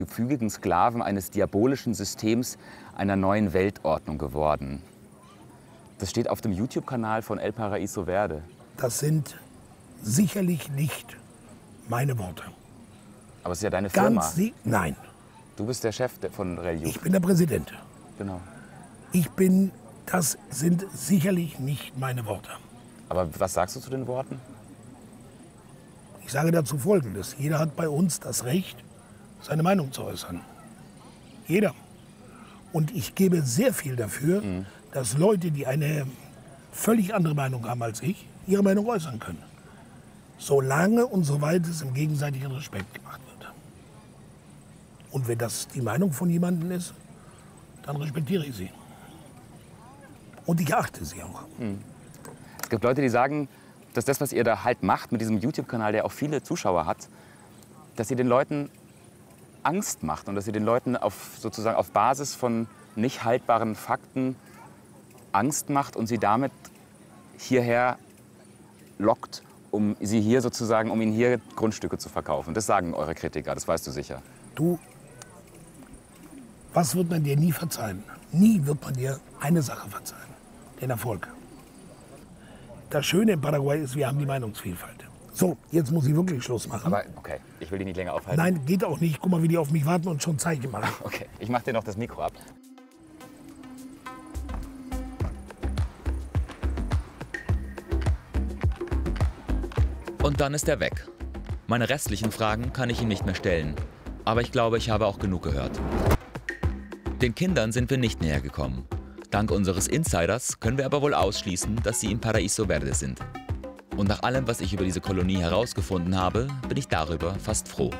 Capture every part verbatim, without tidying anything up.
gefügigen Sklaven eines diabolischen Systems einer neuen Weltordnung geworden. Das steht auf dem YouTube-Kanal von El Paraíso Verde. Das sind sicherlich nicht meine Worte. Aber es ist ja deine Firma. Ganz sie Nein. Du bist der Chef von Relju. Ich bin der Präsident. Genau. Ich bin, das sind sicherlich nicht meine Worte. Aber was sagst du zu den Worten? Ich sage dazu Folgendes. Jeder hat bei uns das Recht, seine Meinung zu äußern. Jeder. Und ich gebe sehr viel dafür, mhm. dass Leute, die eine völlig andere Meinung haben als ich, ihre Meinung äußern können. Solange und soweit es im gegenseitigen Respekt gemacht wird. Und wenn das die Meinung von jemandem ist, dann respektiere ich sie. Und ich achte sie auch. Mhm. Es gibt Leute, die sagen, dass das, was ihr da halt macht mit diesem YouTube-Kanal, der auch viele Zuschauer hat, dass ihr den Leuten Angst macht und dass ihr den Leuten auf, sozusagen auf Basis von nicht haltbaren Fakten Angst macht und sie damit hierher lockt, um sie hier sozusagen, um ihnen hier Grundstücke zu verkaufen. Das sagen eure Kritiker, das weißt du sicher. Du, was wird man dir nie verzeihen? Nie wird man dir eine Sache verzeihen, den Erfolg. Das Schöne in Paraguay ist, wir haben die Meinungsvielfalt. So, jetzt muss ich wirklich Schluss machen. Aber okay, ich will die nicht länger aufhalten. Nein, geht auch nicht. Guck mal, wie die auf mich warten und schon Zeichen machen. Okay, ich mach dir noch das Mikro ab. Und dann ist er weg. Meine restlichen Fragen kann ich ihm nicht mehr stellen. Aber ich glaube, ich habe auch genug gehört. Den Kindern sind wir nicht näher gekommen. Dank unseres Insiders können wir aber wohl ausschließen, dass sie in Paraíso Verde sind. Und nach allem, was ich über diese Kolonie herausgefunden habe, bin ich darüber fast froh.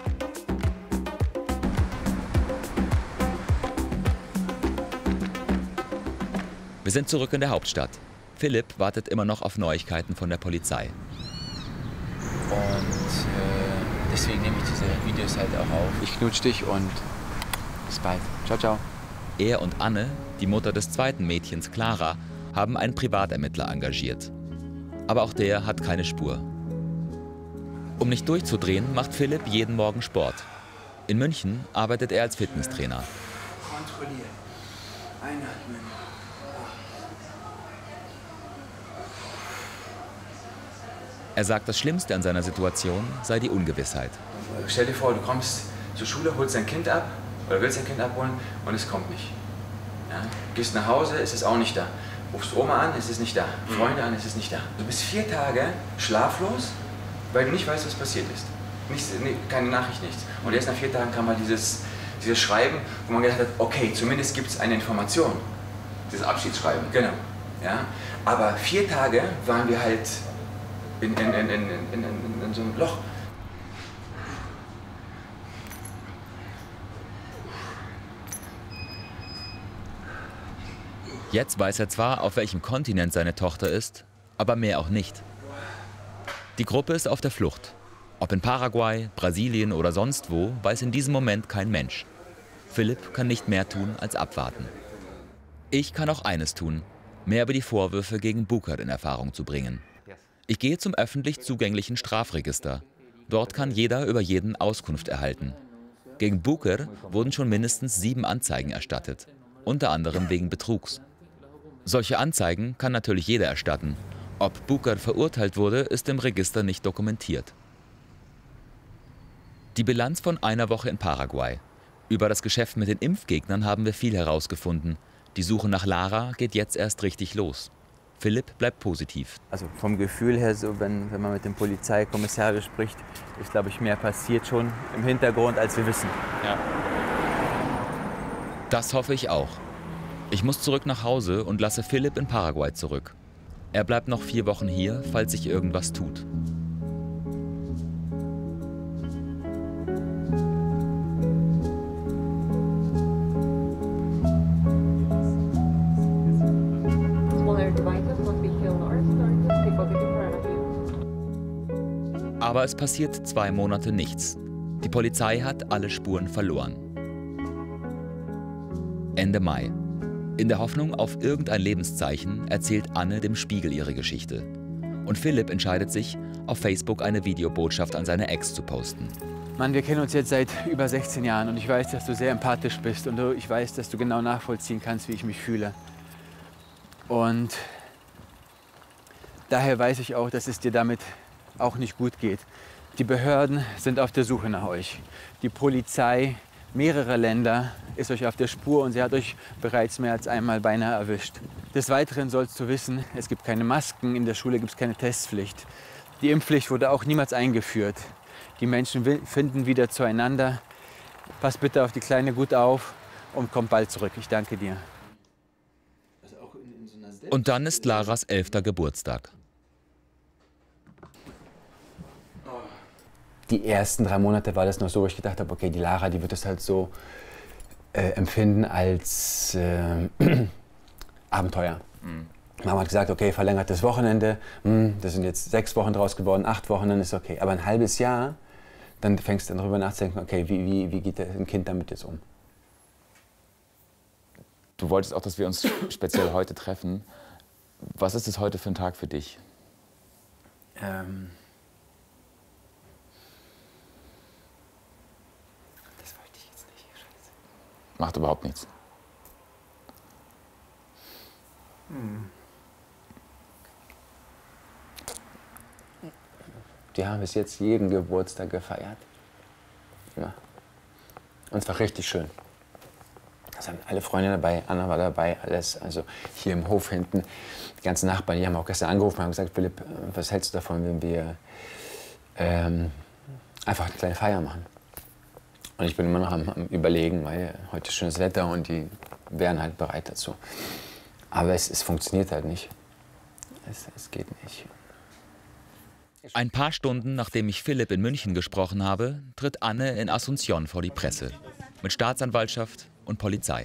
Wir sind zurück in der Hauptstadt. Philipp wartet immer noch auf Neuigkeiten von der Polizei. Und äh, deswegen nehme ich diese Videos halt auch auf. Ich knutsch dich und bis bald. Ciao, ciao. Er und Anne, die Mutter des zweiten Mädchens Clara, haben einen Privatermittler engagiert. Aber auch der hat keine Spur. Um nicht durchzudrehen, macht Philipp jeden Morgen Sport. In München arbeitet er als Fitnesstrainer. Kontrollieren. Einatmen. Er sagt, das Schlimmste an seiner Situation sei die Ungewissheit. Stell dir vor, du kommst zur Schule, holst dein Kind ab oder willst dein Kind abholen und es kommt nicht. Ja? Gehst nach Hause, ist es auch nicht da. Rufst Oma an, ist es nicht da. Freunde an, ist es nicht da. Du bist vier Tage schlaflos, weil du nicht weißt, was passiert ist. Nichts, nee, keine Nachricht, nichts. Und erst nach vier Tagen kam mal dieses, dieses Schreiben, wo man gedacht hat, okay, zumindest gibt es eine Information. Dieses Abschiedsschreiben. Genau. Ja? Aber vier Tage waren wir halt in, in, in, in, in, in, in so einem Loch. Jetzt weiß er zwar, auf welchem Kontinent seine Tochter ist, aber mehr auch nicht. Die Gruppe ist auf der Flucht. Ob in Paraguay, Brasilien oder sonst wo, weiß in diesem Moment kein Mensch. Philipp kann nicht mehr tun, als abwarten. Ich kann auch eines tun, mehr über die Vorwürfe gegen Buker in Erfahrung zu bringen. Ich gehe zum öffentlich zugänglichen Strafregister. Dort kann jeder über jeden Auskunft erhalten. Gegen Buker wurden schon mindestens sieben Anzeigen erstattet, unter anderem wegen Betrugs. Solche Anzeigen kann natürlich jeder erstatten. Ob Buker verurteilt wurde, ist im Register nicht dokumentiert. Die Bilanz von einer Woche in Paraguay. Über das Geschäft mit den Impfgegnern haben wir viel herausgefunden. Die Suche nach Lara geht jetzt erst richtig los. Philipp bleibt positiv. Also vom Gefühl her, so, wenn, wenn man mit dem Polizeikommissar spricht, ist, glaube ich, mehr passiert schon im Hintergrund, als wir wissen. Ja. Das hoffe ich auch. Ich muss zurück nach Hause und lasse Philipp in Paraguay zurück. Er bleibt noch vier Wochen hier, falls sich irgendwas tut. Aber es passiert zwei Monate nichts. Die Polizei hat alle Spuren verloren. Ende Mai. In der Hoffnung auf irgendein Lebenszeichen erzählt Anne dem Spiegel ihre Geschichte. Und Philipp entscheidet sich, auf Facebook eine Videobotschaft an seine Ex zu posten. Mann, wir kennen uns jetzt seit über sechzehn Jahren und ich weiß, dass du sehr empathisch bist und du, ich weiß, dass du genau nachvollziehen kannst, wie ich mich fühle. Und daher weiß ich auch, dass es dir damit auch nicht gut geht. Die Behörden sind auf der Suche nach euch. Die Polizei mehrerer Länder ist euch auf der Spur und sie hat euch bereits mehr als einmal beinahe erwischt. Des Weiteren sollst du wissen, es gibt keine Masken, in der Schule gibt es keine Testpflicht. Die Impfpflicht wurde auch niemals eingeführt. Die Menschen finden wieder zueinander. Pass bitte auf die Kleine gut auf und komm bald zurück. Ich danke dir. Und dann ist Laras elfter Geburtstag. Die ersten drei Monate war das noch so, wo ich gedacht habe, okay, die Lara, die wird das halt so äh, empfinden als äh, Abenteuer. Mhm. Mama hat gesagt, okay, verlängertes Wochenende, hm, das sind jetzt sechs Wochen draus geworden, acht Wochen, dann ist okay. Aber ein halbes Jahr, dann fängst du darüber nachzudenken, okay, wie, wie, wie geht ein Kind damit jetzt um? Du wolltest auch, dass wir uns speziell heute treffen. Was ist es heute für ein Tag für dich? Ähm das wollte ich jetzt nicht. Scheiße. Macht überhaupt nichts. Hm. Die haben bis jetzt jeden Geburtstag gefeiert. Ja. Und es war richtig schön. Es waren alle Freunde dabei, Anna war dabei, alles. Also hier im Hof hinten, die ganzen Nachbarn, die haben auch gestern angerufen und haben gesagt, Philipp, was hältst du davon, wenn wir ähm, einfach eine kleine Feier machen? Und ich bin immer noch am, am Überlegen, weil heute ist schönes Wetter und die wären halt bereit dazu. Aber es, es funktioniert halt nicht. Es, es geht nicht. Ein paar Stunden nachdem ich Philipp in München gesprochen habe, tritt Anne in Asunción vor die Presse. Mit Staatsanwaltschaft und Polizei.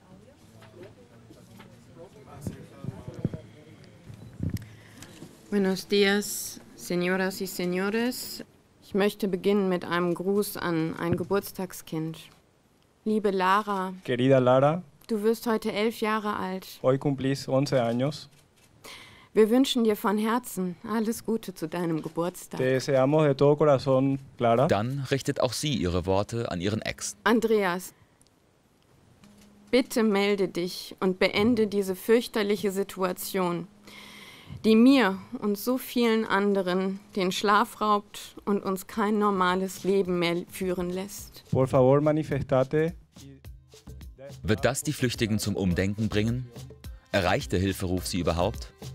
Buenos días, señoras y señores. Ich möchte beginnen mit einem Gruß an ein Geburtstagskind. Liebe Lara. Querida Lara. Du wirst heute elf Jahre alt. Hoy cumplís once años. Wir wünschen dir von Herzen alles Gute zu deinem Geburtstag. Te deseamos de todo corazón, Clara. Dann richtet auch sie ihre Worte an ihren Ex. Andreas, bitte melde dich und beende diese fürchterliche Situation, die mir und so vielen anderen den Schlaf raubt und uns kein normales Leben mehr führen lässt. Por favor, manifestate. Wird das die Flüchtigen zum Umdenken bringen? Erreicht der Hilferuf sie überhaupt?